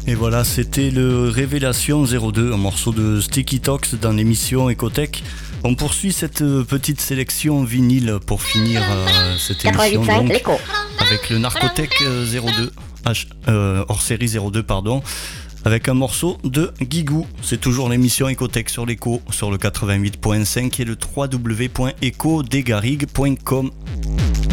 Et voilà, c'était le Révélation 02, un morceau de Sticky Talks dans l'émission Ecotech. On poursuit cette petite sélection vinyle pour finir cette émission donc, avec le Narcotech 02, hors série 02 pardon, avec un morceau de Guigou. C'est toujours l'émission Ecotech sur l'écho, sur le 88.5 et le www.ecodegarigue.com.